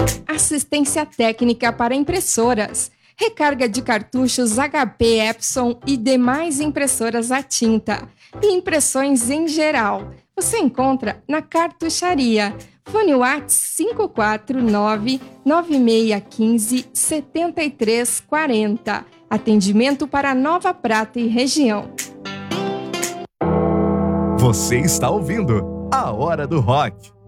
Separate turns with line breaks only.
Assistência técnica para impressoras, recarga de cartuchos HP Epson e demais impressoras a tinta e impressões em geral. Você encontra na Cartucharia. Fone WhatsApp 549-9615-7340. Atendimento para Nova Prata e região.
Você está ouvindo A Hora do Rock.